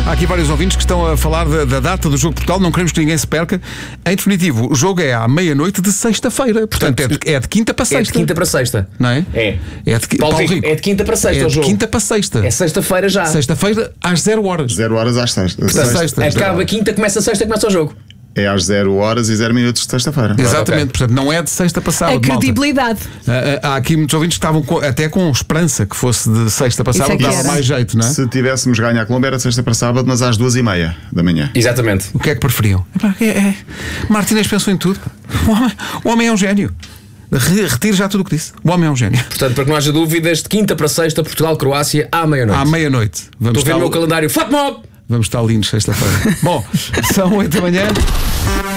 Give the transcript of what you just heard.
Há aqui vários ouvintes que estão a falar da data do jogo de Portugal. Não queremos que ninguém se perca. Em definitivo, o jogo é à meia-noite de sexta-feira. Portanto, é de quinta para sexta. É de quinta para sexta. Não é? É de Paulo Rico, é de quinta para sexta o jogo. É de quinta para sexta. É sexta-feira já. Sexta-feira às 0 horas. 0 horas às sexta. Acaba a quinta, começa a sexta, começa o jogo. É às 0 horas e 0 minutos de sexta-feira. Exatamente, Ok. portanto não é de sexta para sábado. A credibilidade. Há aqui muitos ouvintes que estavam até com esperança que fosse de sexta para sábado, é que dava era. mais jeito, não é? Se tivéssemos ganho a Colômbia era de sexta para sábado, mas às 2h30 da manhã. Exatamente. O que é que preferiam? Martínez pensou em tudo. O homem é um gênio. Retiro já tudo o que disse. O homem é um gênio. Portanto, para que não haja dúvidas, de quinta para sexta, Portugal-Croácia à meia-noite. À meia-noite. Estou a ver o meu calendário. Fat Mob! Vamos estar lindos sexta-feira. Bom, são 8 da manhã.